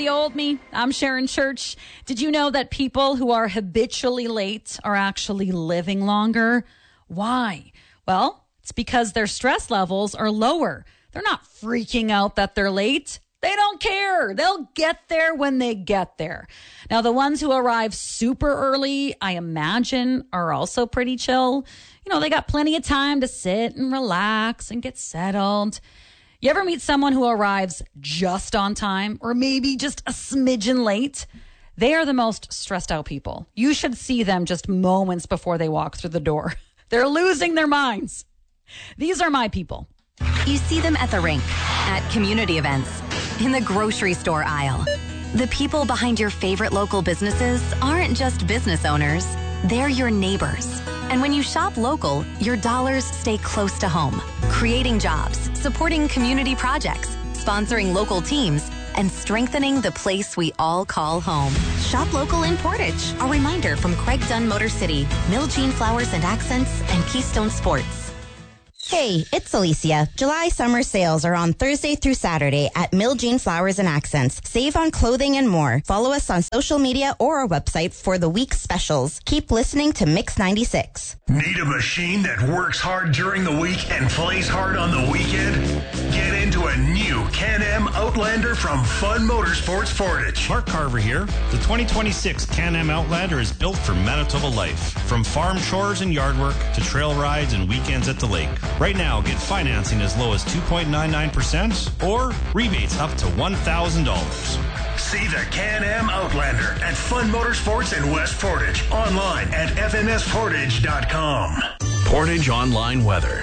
old me. I'm Sharon Church. Did you know that people who are habitually late are actually living longer? Why? Well, it's because their stress levels are lower. They're not freaking out that they're late. They don't care. They'll get there when they get there. Now, the ones who arrive super early, I imagine, are also pretty chill. You know, they got plenty of time to sit and relax and get settled. You ever meet someone who arrives just on time or maybe just a smidgen late? They are the most stressed out people. You should see them just moments before they walk through the door. They're losing their minds. These are my people. You see them at the rink, at community events, in the grocery store aisle. The people behind your favorite local businesses aren't just business owners. They're your neighbors. And when you shop local, your dollars stay close to home, creating jobs, supporting community projects, sponsoring local teams, and strengthening the place we all call home. Shop local in Portage. A reminder from Craig Dunn Motor City, Mill Jean Flowers and Accents, and Keystone Sports. Hey, it's Alicia. July summer sales are on Thursday through Saturday at Mill Jean Flowers and Accents. Save on clothing and more. Follow us on social media or our website for the week's specials. Keep listening to Mix 96. Need a machine that works hard during the week and plays hard on the weekend? Get into a new Can-Am Outlander from Fun Motorsports Portage. Mark Carver here. The 2026 Can-Am Outlander is built for Manitoba life. From farm chores and yard work to trail rides and weekends at the lake. Right now, get financing as low as 2.99% or rebates up to $1,000. See the Can-Am Outlander at Fun Motorsports in West Portage. Online at fmsportage.com. Portage Online Weather.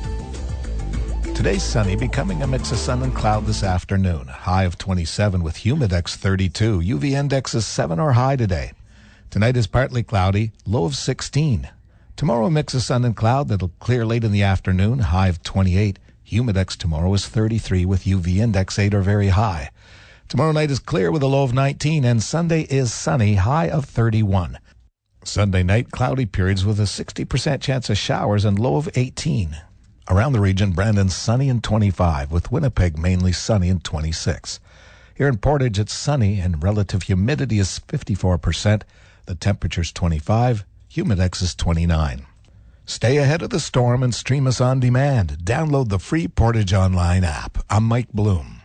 Today's sunny, becoming a mix of sun and cloud this afternoon. High of 27 with humidex 32. UV index is 7 or high today. Tonight is partly cloudy, low of 16. Tomorrow, a mix of sun and cloud that'll clear late in the afternoon, high of 28. Humidex tomorrow is 33 with UV index 8 or very high. Tomorrow night is clear with a low of 19, and Sunday is sunny, high of 31. Sunday night, cloudy periods with a 60% chance of showers and low of 18. Around the region, Brandon sunny and 25, with Winnipeg mainly sunny and 26. Here in Portage, it's sunny and relative humidity is 54%. The temperature's 25. Humidex is 29. Stay ahead of the storm and stream us on demand. Download the free Portage Online app. I'm Mike Bloom.